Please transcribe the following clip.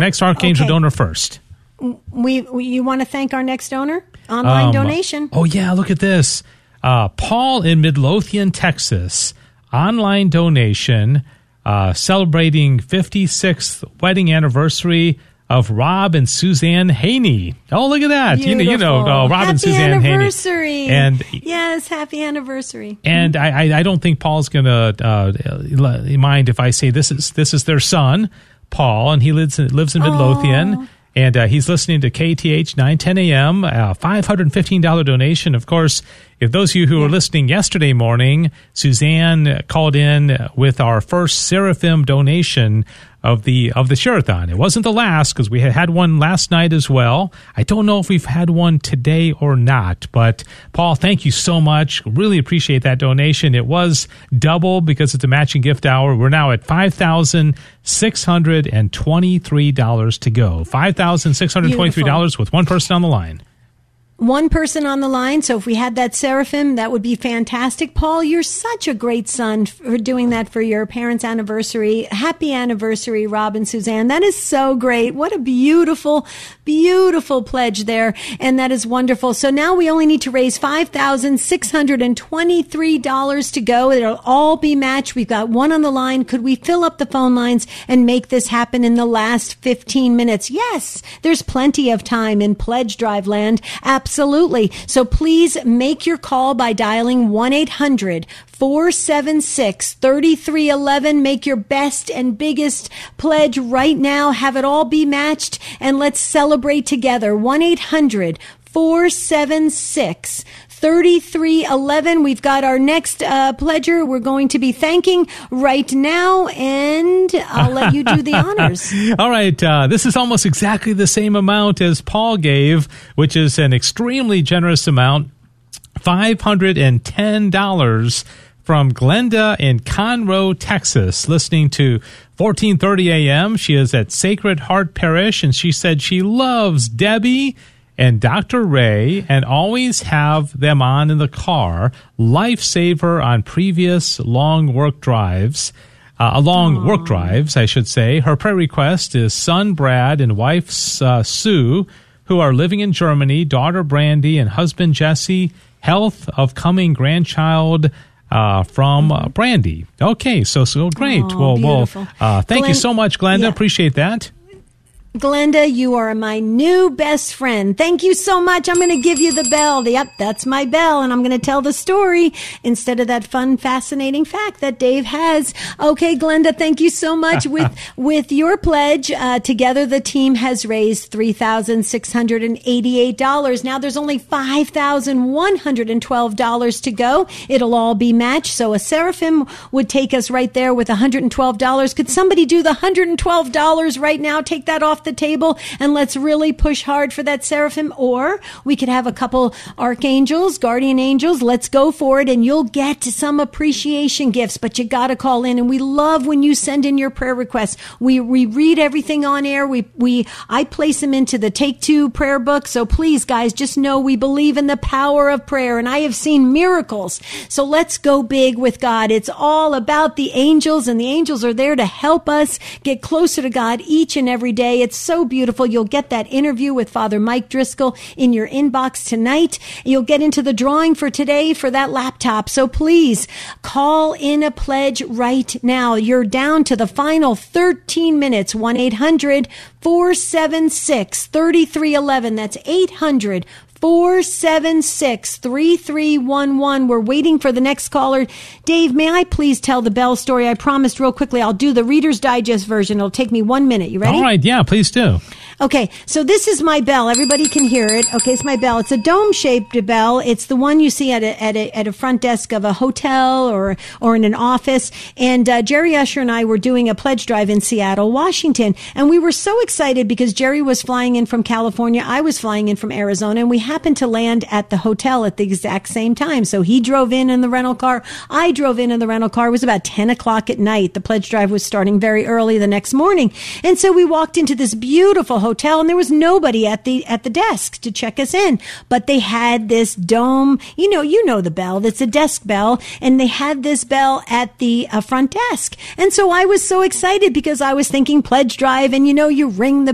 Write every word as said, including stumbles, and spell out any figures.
next Archangel okay. donor first. We, we you want to thank our next donor? Online um, donation. Oh, yeah, look at this. Uh, Paul in Midlothian, Texas. Online donation uh, celebrating fifty-sixth wedding anniversary of Rob and Suzanne Haney. Oh, look at that. You, you know, uh, Rob happy and Suzanne anniversary. Haney. And yes, happy anniversary. And I, I, I don't think Paul's going to uh, mind if I say this is this is their son, Paul, and he lives in, lives in Midlothian. Oh. And uh, he's listening to K T H nine ten a.m., uh, five hundred fifteen dollars donation. Of course, if those of you who yeah. were listening yesterday morning, Suzanne called in with our first Seraphim donation of the of the Share-a-thon. It wasn't the last because we had had one last night as well. I don't know if we've had one today or not, but Paul, thank you so much. Really appreciate that donation. It was double because it's a matching gift hour. We're now at five thousand six hundred twenty-three dollars to go. five thousand six hundred twenty-three dollars with one person on the line. One person on the line, so if we had that Seraphim, that would be fantastic. Paul, you're such a great son for doing that for your parents' anniversary. Happy anniversary, Rob and Suzanne. That is so great. What a beautiful, beautiful pledge there, and that is wonderful. So now we only need to raise five thousand six hundred twenty-three dollars to go. It'll all be matched. We've got one on the line. Could we fill up the phone lines and make this happen in the last fifteen minutes? Yes, there's plenty of time in Pledge Drive land. Absolutely. So please make your call by dialing one eight hundred four seven six three three one one. Make your best and biggest pledge right now. Have it all be matched, and let's celebrate together. one eight hundred four seven six three three one one. We've got our next uh, pledger we're going to be thanking right now, and I'll let you do the honors. All right. Uh, this is almost exactly the same amount as Paul gave, which is an extremely generous amount, five hundred ten dollars from Glenda in Conroe, Texas, listening to fourteen thirty a.m. She is at Sacred Heart Parish, and she said she loves Debbie and Doctor Ray and always have them on in the car. Lifesaver on previous long work drives, uh, long Aww. work drives, I should say. Her prayer request is son Brad and wife uh, Sue, who are living in Germany, daughter Brandy and husband Jesse, health of coming grandchild uh, from uh, Brandy. Okay, so so great. Aww, well, beautiful. well, uh, thank Glenn, you so much, Glenda. Yeah. Appreciate that. Glenda, you are my new best friend. Thank you so much. I'm going to give you the bell. Yep, that's my bell, and I'm going to tell the story instead of that fun, fascinating fact that Dave has. Okay, Glenda, thank you so much. With with your pledge, uh, together the team has raised three thousand six hundred eighty-eight dollars. Now there's only five thousand one hundred twelve dollars to go. It'll all be matched, so a Seraphim would take us right there with one hundred twelve dollars. Could somebody do the one hundred twelve dollars right now? Take that off the table and let's really push hard for that Seraphim. Or we could have a couple archangels, guardian angels. Let's go for it, and you'll get some appreciation gifts, but you got to call in. And we love when you send in your prayer requests. We we read everything on air. We we I place them into the Take Two prayer book. So please, guys, just know we believe in the power of prayer, and I have seen miracles. So let's go big with God. It's all about the angels, and the angels are there to help us get closer to God each and every day. It's so beautiful. You'll get that interview with Father Mike Driscoll in your inbox tonight. You'll get into the drawing for today for that laptop. So please call in a pledge right now. You're down to the final thirteen minutes. one eight hundred four seven six three three one one. That's eight hundred four seven six three three one one. We're waiting for the next caller. Dave, may I please tell the bell story? I promised real quickly I'll do the Reader's Digest version. It'll take me one minute. You ready? All right. Yeah, please do. Okay, so this is my bell. Everybody can hear it. Okay, it's my bell. It's a dome-shaped bell. It's the one you see at a at a, at a front desk of a hotel or or in an office. And uh, Jerry Usher and I were doing a pledge drive in Seattle, Washington, and we were so excited because Jerry was flying in from California, I was flying in from Arizona, and we happened to land at the hotel at the exact same time. So he drove in in the rental car. I drove in in the rental car. It was about ten o'clock at night. The pledge drive was starting very early the next morning, and so we walked into this beautiful hotel, and there was nobody at the at the desk to check us in, but they had this dome, you know you know the bell, that's a desk bell, and they had this bell at the uh, front desk. And so I was so excited because I was thinking pledge drive, and you know you ring the